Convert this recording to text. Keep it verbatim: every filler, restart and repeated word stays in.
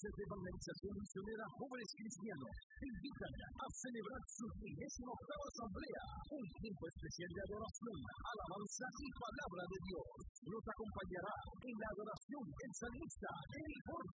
Voces de Evangelización Misionera Jóvenes Cristianos te invitan a celebrar su trigésima octava asamblea, un tiempo especial de adoración, alabanza y palabra de Dios. Nos acompañará en la adoración el salmista Eli Ford,